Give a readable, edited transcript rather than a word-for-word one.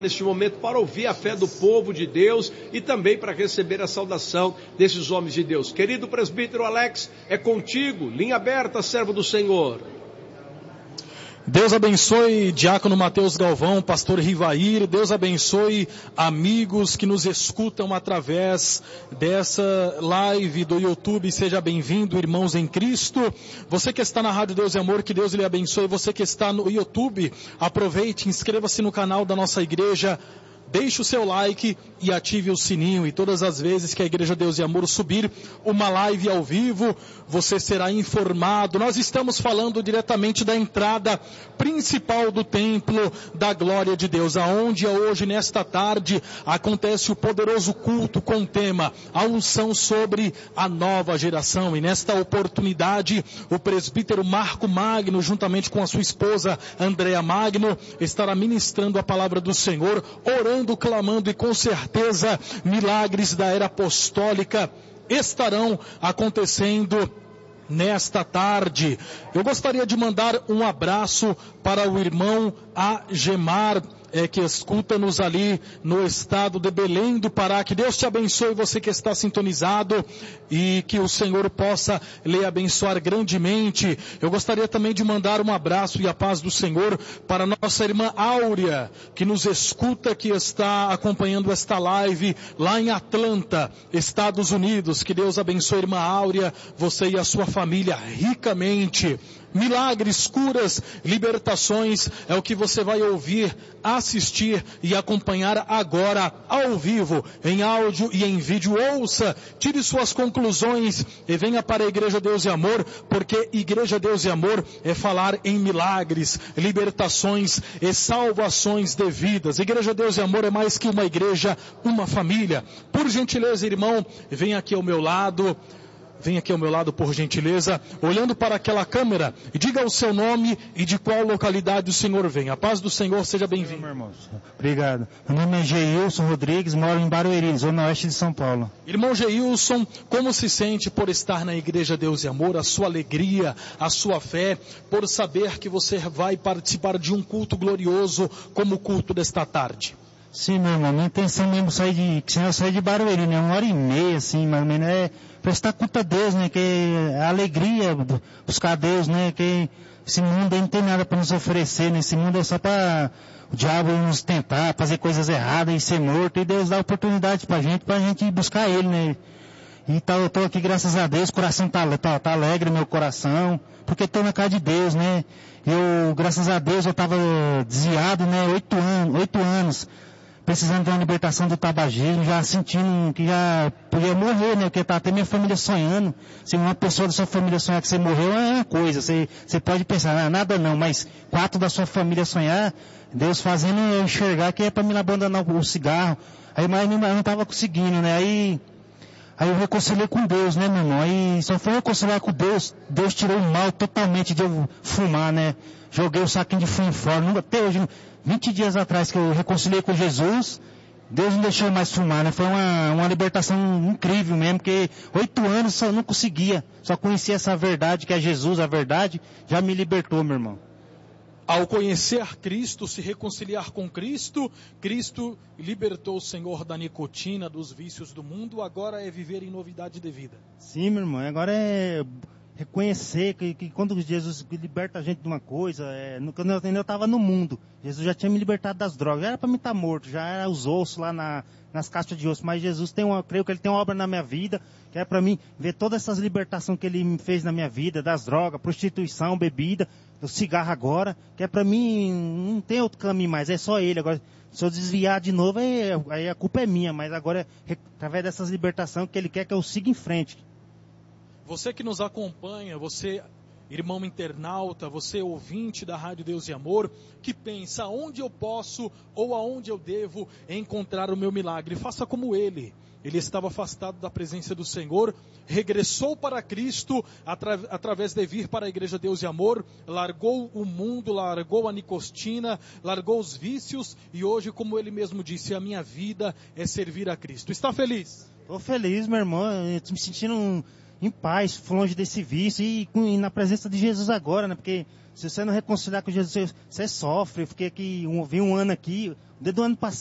neste momento para ouvir a fé do povo de Deus e também para receber a saudação desses homens de Deus. Querido presbítero Alex, é contigo, linha aberta, servo do Senhor. Deus abençoe Diácono Mateus Galvão, Pastor Rivair, Deus abençoe amigos que nos escutam através dessa live do YouTube, seja bem-vindo, irmãos em Cristo. Você que está na Rádio Deus e Amor, que Deus lhe abençoe. Você que está no YouTube, aproveite, inscreva-se no canal da nossa igreja. Deixe o seu like e ative o sininho, e todas as vezes que a Igreja Deus e Amor subir uma live ao vivo, você será informado. Nós estamos falando diretamente da entrada principal do templo da glória de Deus, aonde hoje, nesta tarde, acontece o poderoso culto com o tema a unção sobre a nova geração. E nesta oportunidade, o presbítero Marco Magno, juntamente com a sua esposa Andréa Magno, estará ministrando a palavra do Senhor, orando, clamando, e com certeza milagres da era apostólica estarão acontecendo nesta tarde. Eu gostaria de mandar um abraço para o irmão Agemar, que escuta-nos ali no estado de Belém do Pará. Que Deus te abençoe, você que está sintonizado, e que o Senhor possa lhe abençoar grandemente. Eu gostaria também de mandar um abraço e a paz do Senhor para nossa irmã Áurea, que nos escuta, que está acompanhando esta live lá em Atlanta, Estados Unidos. Que Deus abençoe, irmã Áurea, você e a sua família ricamente. Milagres, curas, libertações é o que você vai ouvir, assistir e acompanhar agora ao vivo, em áudio e em vídeo. Ouça, tire suas conclusões e venha para a Igreja Deus e Amor, porque Igreja Deus e Amor é falar em milagres, libertações e salvações de vidas. Igreja Deus e Amor é mais que uma igreja, uma família. Por gentileza, irmão, venha aqui ao meu lado. Vem aqui ao meu lado, por gentileza, olhando para aquela câmera, e diga o seu nome e de qual localidade o senhor vem. A paz do Senhor, seja bem-vindo. Meu irmão, obrigado. Meu nome é Geilson Rodrigues, moro em Barueri, zona oeste de São Paulo. Irmão Geilson, como se sente por estar na Igreja Deus e Amor? A sua alegria, a sua fé, por saber que você vai participar de um culto glorioso como o culto desta tarde? Sim, meu irmão, minha intenção mesmo eu sair de Barueri, né? 1h30, assim, mais ou menos, é prestar culto a Deus, né? Que a alegria, buscar a Deus, né? Que esse mundo aí não tem nada para nos oferecer, né? Esse mundo é só para o diabo nos tentar, fazer coisas erradas e ser morto, e Deus dá oportunidade pra gente ir buscar Ele, né? E eu tô aqui, graças a Deus, o coração tá alegre, meu coração, porque tô na casa de Deus, né? Graças a Deus, eu tava desviado, né? 8 anos. Precisando de uma libertação do tabagismo, já sentindo que já podia morrer, né? Porque tá até minha família sonhando. Se uma pessoa da sua família sonhar que você morreu, é uma coisa. Você pode pensar, nada não, mas 4 da sua família sonhar, Deus fazendo eu enxergar que é para me abandonar o cigarro. Aí, mas eu não tava conseguindo, né? Aí eu reconciliei com Deus, né, meu irmão? Aí só foi reconciliar com Deus, Deus tirou o mal totalmente de eu fumar, né? Joguei o saquinho de fumo fora. Até hoje, 20 dias atrás que eu reconciliei com Jesus, Deus não deixou mais fumar, né? Foi uma libertação incrível mesmo, porque 8 anos eu não conseguia. Só conhecia essa verdade, que é Jesus, a verdade, já me libertou, meu irmão. Ao conhecer Cristo, se reconciliar com Cristo, Cristo libertou o Senhor da nicotina, dos vícios do mundo, agora é viver em novidade de vida. Sim, meu irmão, agora é reconhecer que quando Jesus liberta a gente de uma coisa, quando eu estava no mundo, Jesus já tinha me libertado das drogas, já era para mim estar morto, já era os ossos lá nas caixas de osso, mas Jesus creio que Ele tem uma obra na minha vida, que é para mim ver todas essas libertações que Ele me fez na minha vida, das drogas, prostituição, bebida, do cigarro agora, que é para mim, não tem outro caminho mais, é só Ele. Agora, se eu desviar de novo, aí a culpa é minha, mas agora é através dessas libertações que Ele quer que eu siga em frente. Você que nos acompanha, você irmão internauta, você ouvinte da Rádio Deus e Amor, que pensa aonde eu posso ou aonde eu devo encontrar o meu milagre, faça como ele. Ele estava afastado da presença do Senhor, regressou para Cristo através de vir para a Igreja Deus e Amor, largou o mundo, largou a nicotina, largou os vícios e hoje, como ele mesmo disse, a minha vida é servir a Cristo. Está feliz? Estou feliz, meu irmão, estou me sentindo em paz, longe desse vício e na presença de Jesus agora, né? Porque se você não reconciliar com Jesus, você sofre. Eu fiquei aqui, vim um ano aqui, desde o ano passado.